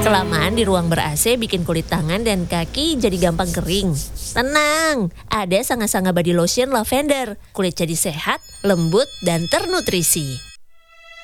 Kelamaan di ruang ber-AC bikin kulit tangan dan kaki jadi gampang kering. Tenang, ada Sanga Sanga Body Lotion Lavender. Kulit jadi sehat, lembut, dan ternutrisi.